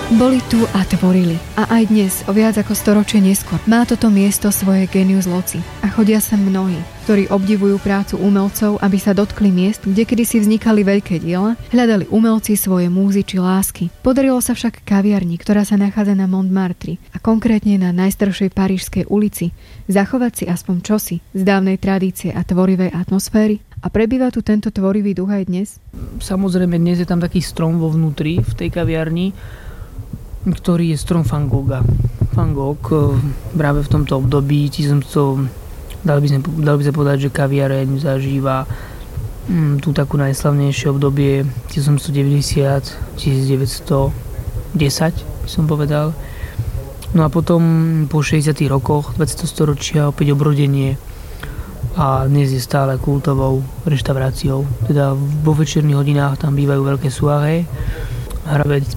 Boli tu a tvorili. A aj dnes, o viac ako storočie neskôr, má toto miesto svoje genius loci. A chodia sem mnohí, ktorí obdivujú prácu umelcov, aby sa dotkli miest, kde kedysi vznikali veľké diela, hľadali umelci svoje múzy či lásky. Podarilo sa však kaviarni, ktorá sa nachádza na Montmartre a konkrétne na najstaršej parížskej ulici, zachovať si aspoň čosi z dávnej tradície a tvorivej atmosféry. A prebýva tu tento tvorivý duch aj dnes? Samozrejme, dnes je tam taký strom vo vnútri, v tej kaviarni, ktorý je strom Van Gogha. Van Gogh práve v tomto období, dali by sa povedať, že kaviareň zažíva tú takú najslavnejšie obdobie 1890, 1910 by som povedal. No a potom po 60. rokoch 20. storočia opäť obrodenie a dnes je stále kultovou reštauráciou. Teda vo večerných hodinách tam bývajú veľké soirée, hrabe